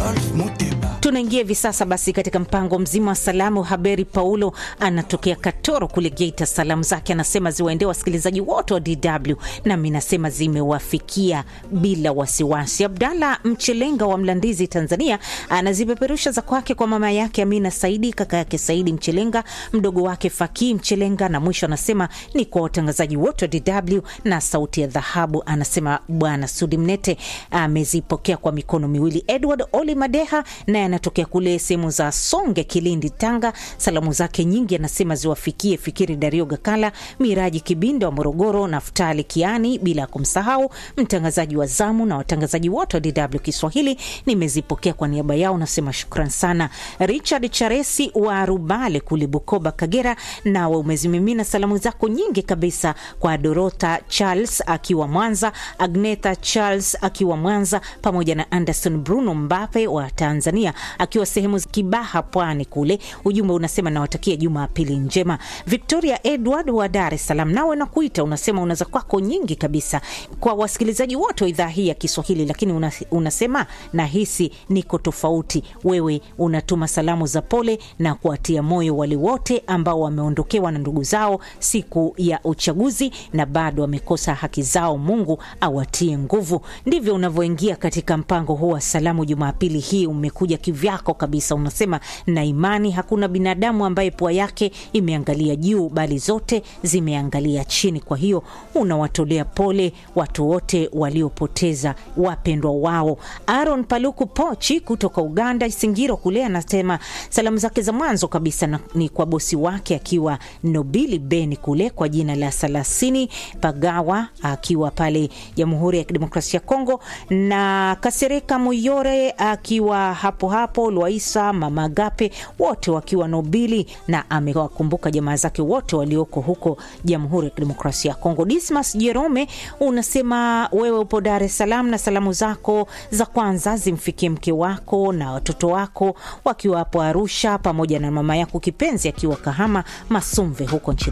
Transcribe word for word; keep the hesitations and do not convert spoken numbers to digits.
Tunaingia hivi sasa basi katika mpango mzima wa salamu. Habari Paulo anatokea Katoro kule Geita. Salamu zake anasema ziwaendee wasikilizaji wote wa D W, na mimi nasema zimewafikia bila wasiwasi. Abdalla Mchelenga wa Mlandizi Tanzania anazipeperusha za kwake kwa mama yake Amina Saidi, kaka yake Saidi Mchelenga, mdogo wake Faki Mchelenga, na mwisho anasema ni kwa watangazaji wote wa D W na Sauti ya Dhahabu. Anasema bwana Sudi Mnete amezipokea kwa mikono miwili. Edward Oli Madeha naye anatokea kule sehemu za Songe, Kilindi, Tanga. Salamu zake nyingi anasema ziwafikie Fikiri Dario Gakala, Miraji Kibinda wa Morogoro, Naftali Kiani, bila kumsahau mtangazaji wa zamu na watangazaji wote wa D W Kiswahili. Nimezipokea kwa niaba yao, nasema shukran sana. Richard Charesi wa Rubale kule Bukoba, Kagera, na umezimimina salamu zako nyingi kabisa kwa Dorota Charles akiwa Mwanza, Agneta Charles akiwa Mwanza, pamoja na Anderson Bruno Mbape wa Tanzania akiwa sehemu Kibaha Pwani kule. Ujumbe unasema nawatakia Jumapili njema. Victoria Edward wa Dar es Salaam, nawe nakuita, unasema unaza kwako nyingi kabisa kwa wasikilizaji wote wa idhaa hii ya Kiswahili, lakini unasema nahisi niko tofauti. Wewe unatuma salamu za pole na kuatia moyo wale wote ambao wameondokewa na ndugu zao siku ya uchaguzi na bado wamekosa haki zao. Mungu awatie nguvu. Ndivyo unavyoingia katika mpango huu wa salamu Jumapili hii. Umekuja kivyako kabisa, unasema na imani hakuna binadamu ambaye pua yake imeangalia juu, bali zote zimeangalia chini. Kwa hiyo unawatolea pole watu wote waliopoteza wapendwa wao. Aaron Paluku Pochi kutoka Uganda Isingiro kule anasema salamu zake za mwanzo kabisa na, ni kwa bosi wake akiwa Nobili Beni kule kwa jina la Salasini Pagawa akiwa pale Jamhuri ya Kidemokrasia ya Kongo, na Kasereka Muyore akiwa hapo hapo Luaisa, Mama Gape wote wakiwa Nobili, na amewakumbuka jamaa zake wote walioko huko Jamhuri ya Kidemokrasia ya Kongo. Dismas Jerome unasema wewe upo Dar es Salaam na salamu zako za kwanza zimfikie mke wako na watoto wako wakiwa hapo Arusha, pamoja na mama yako kipenzi akiwa Kahama Masumve huko nchini